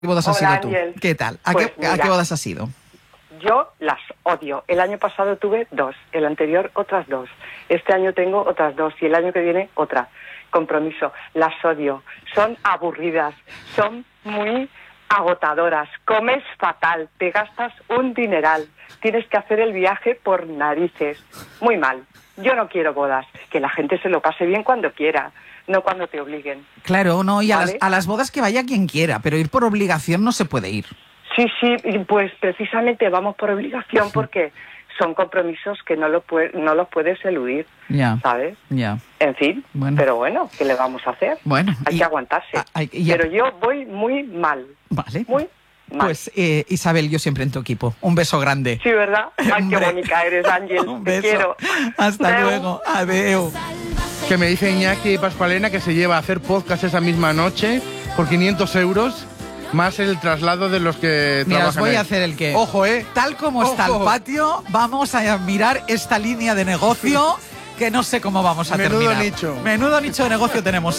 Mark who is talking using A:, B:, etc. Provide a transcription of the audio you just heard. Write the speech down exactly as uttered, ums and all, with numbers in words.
A: ¿Qué bodas
B: Hola,
A: has sido tú?
B: Ángel.
A: ¿Qué tal? ¿A,
B: Pues
A: qué,
B: mira,
A: ¿A qué bodas has ido?
B: Yo las odio. El año pasado tuve dos, el anterior otras dos. Este año tengo otras dos y el año que viene otra. Compromiso. Las odio. Son aburridas, son muy agotadoras. Comes fatal, te gastas un dineral. Tienes que hacer el viaje por narices. Muy mal. Yo no quiero bodas. Que la gente se lo pase bien cuando quiera, no cuando te obliguen.
A: Claro, no, y a,
B: ¿Vale?
A: las, a las bodas que vaya quien quiera, pero ir por obligación no se puede ir.
B: Sí, sí, y pues precisamente vamos por obligación porque son compromisos que no, lo pue- no los puedes eludir,
A: Ya,
B: ¿sabes?
A: ya.
B: En fin,
A: Bueno.
B: pero bueno, ¿qué le vamos a hacer?
A: Bueno,
B: Hay
A: y-
B: que aguantarse.
A: a- hay- y a-
B: Pero yo voy muy mal,
A: Vale.
B: muy mal.
A: Pues eh, Isabel, yo siempre en tu equipo. Un beso grande.
B: Sí, ¿verdad? Ay, qué
A: Hombre.
B: bonita eres, Ángel.
A: Un
B: Te
A: beso.
B: quiero.
A: Hasta
B: Adeu.
A: luego. Adeu.
C: Que me dice Iñaki Pascualena que se lleva a hacer podcast esa misma noche por quinientos euros, más el traslado de los que
A: Mira, os
C: trabajan
A: voy
C: ahí.
A: a hacer el que.
C: Ojo, ¿eh?
A: Tal como está el
C: Ojo.
A: patio, vamos a mirar esta línea de negocio que no sé cómo vamos a
C: Menudo
A: terminar.
C: nicho.
A: Menudo nicho de negocio tenemos.